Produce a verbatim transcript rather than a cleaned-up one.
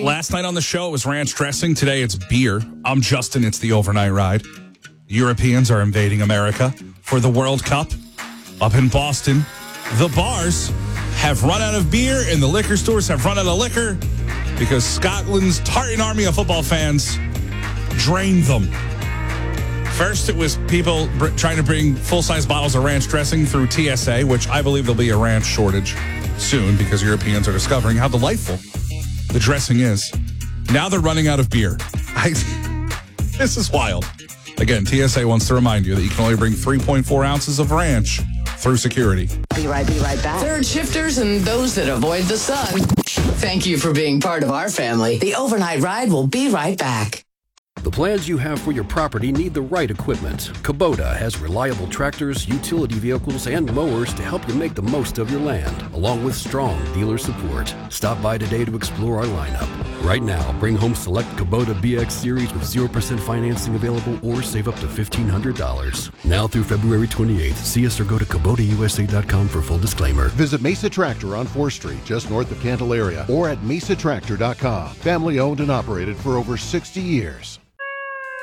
Last night on the show, it was ranch dressing. Today, it's beer. I'm Justin. It's the overnight ride. Europeans are invading America for the World Cup. Up in Boston, the bars have run out of beer and the liquor stores have run out of liquor because Scotland's tartan army of football fans drained them. First, it was people br- trying to bring full-size bottles of ranch dressing through T S A, which I believe there'll be a ranch shortage soon because Europeans are discovering how delightful the dressing is. Now they're running out of beer. I, this is wild. Again, T S A wants to remind you that you can only bring three point four ounces of ranch through security. Be right, be right back. Third shifters and those that avoid the sun. Thank you for being part of our family. The overnight ride will be right back. The plans you have for your property need the right equipment. Kubota has reliable tractors, utility vehicles, and mowers to help you make the most of your land, along with strong dealer support. Stop by today to explore our lineup. Right now, bring home select Kubota B X Series with zero percent financing available or save up to fifteen hundred dollars. Now through February twenty-eighth, see us or go to Kubota U S A dot com for full disclaimer. Visit Mesa Tractor on fourth Street, just north of Candelaria, or at mesa tractor dot com. Family owned and operated for over sixty years.